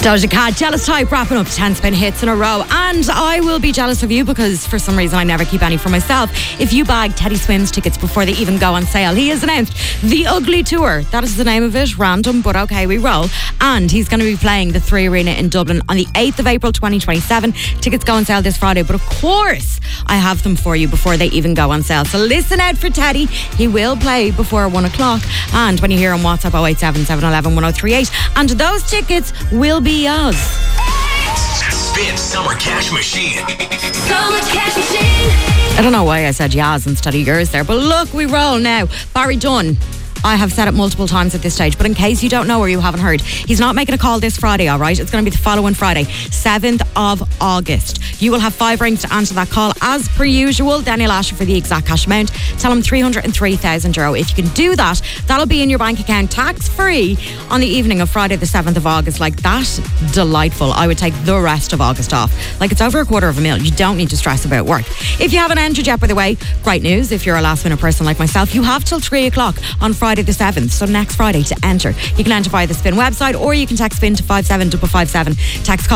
Doja Cat, Jealous Type, wrapping up 10 spin hits in a row. And I will be jealous of you because for some reason I never keep any for myself. If you bag Teddy Swims tickets before they even go on sale, he has announced The Ugly Tour. That is the name of it. Random, but okay, we roll. And he's going to be playing the 3 Arena in Dublin on the 8th of April 2027. Tickets go on sale this Friday, but of course I have them for you before they even go on sale. So listen out for Teddy. He will play before 1 o'clock. And when you hear on WhatsApp, 087 711 1038. And those tickets will be yours. Spin Summer Cash Machine. Summer Cash Machine. I don't know why I said yours instead of yours there, but look, we roll now. Barry Dunn. I have said it multiple times at this stage, but in case you don't know or you haven't heard, he's not making a call this Friday, all right? It's going to be the following Friday, 7th of August. You will have 5 rings to answer that call as per usual. Then he'll ask you for the exact cash amount. Tell him €303,000. If you can do that, that'll be in your bank account tax-free on the evening of Friday the 7th of August. Like that, delightful. I would take the rest of August off. Like it's over $250,000. You don't need to stress about work. If you haven't entered yet, by the way, great news. If you're a last-minute person like myself, you have till 3 o'clock on Friday the 7th, so next Friday to enter. You can enter via the Spin website or you can text Spin to 57557. Text call